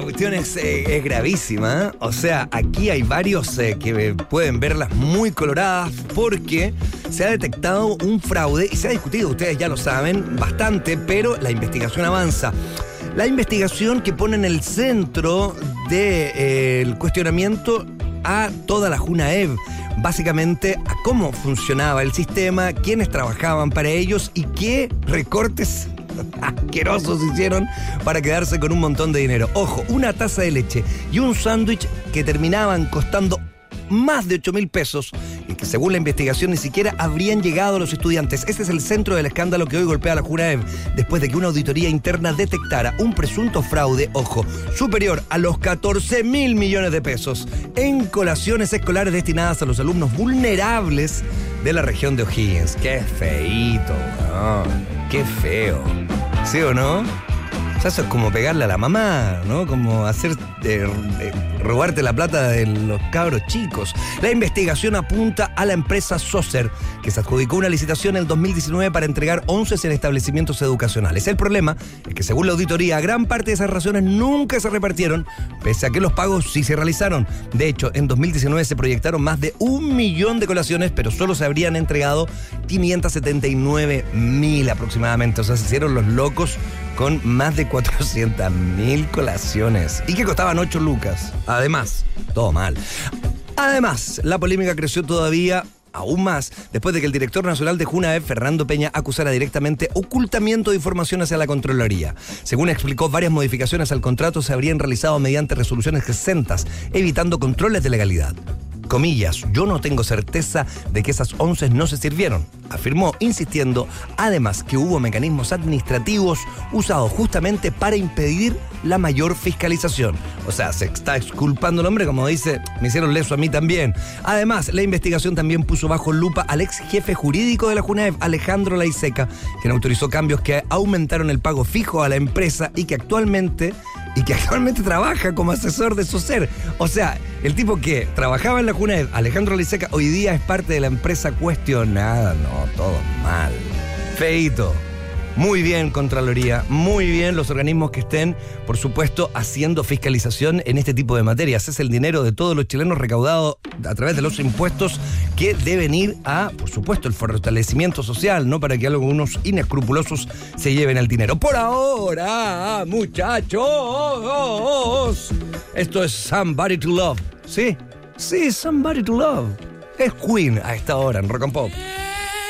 La cuestión es gravísima, ¿eh? O sea, aquí hay varios que pueden verlas muy coloradas porque se ha detectado un fraude y se ha discutido, ustedes ya lo saben, bastante, pero la investigación avanza. La investigación que pone en el centro del cuestionamiento a toda la Junaev, básicamente a cómo funcionaba el sistema, quiénes trabajaban para ellos y qué recortes asquerosos hicieron para quedarse con un montón de dinero. Ojo, una taza de leche y un sándwich que terminaban costando más de 8.000 pesos y que según la investigación ni siquiera habrían llegado a los estudiantes. Ese es el centro del escándalo que hoy golpea a la Junaev después de que una auditoría interna detectara un presunto fraude, ojo, superior a los 14.000 millones de pesos en colaciones escolares destinadas a los alumnos vulnerables de la región de O'Higgins. Qué feíto, ¿no? Qué feo. ¿Sí o no? O sea, eso es como pegarle a la mamá, ¿no? Como hacer robarte la plata de los cabros chicos. La investigación apunta a la empresa Socer, que se adjudicó una licitación en el 2019 para entregar 11 en establecimientos educacionales. El problema es que, según la auditoría, gran parte de esas raciones nunca se repartieron, pese a que los pagos sí se realizaron. De hecho, en 2019 se proyectaron más de 1 millón de colaciones, pero solo se habrían entregado 579.000 aproximadamente. O sea, se hicieron los locos con más de 400.000 colaciones y que costaban 8 lucas. Además, todo mal. Además, la polémica creció todavía aún más después de que el director nacional de Junaev, Fernando Peña, acusara directamente ocultamiento de información hacia la Contraloría. Según explicó, varias modificaciones al contrato se habrían realizado mediante resoluciones exentas, evitando controles de legalidad. Comillas, yo no tengo certeza de que esas 11 no se sirvieron, afirmó, insistiendo además que hubo mecanismos administrativos usados justamente para impedir la mayor fiscalización. O sea, se está exculpando el hombre, como dice, me hicieron leso a mí también. Además, la investigación también puso bajo lupa al ex jefe jurídico de la Junaev, Alejandro Laiseca, quien autorizó cambios que aumentaron el pago fijo a la empresa y que actualmente trabaja como asesor de Socer. O sea, el tipo que trabajaba en la Junaev, Alejandro Laiseca, hoy día es parte de la empresa cuestionada. No, todo mal. Feito. Muy bien, Contraloría, muy bien los organismos que estén, por supuesto, haciendo fiscalización en este tipo de materias. Es el dinero de todos los chilenos recaudado a través de los impuestos que deben ir a, por supuesto, el fortalecimiento social, no para que algunos inescrupulosos se lleven el dinero. Por ahora, muchachos, esto es Somebody to Love. ¿Sí? Sí, Somebody to Love. Es Queen a esta hora en Rock and Pop.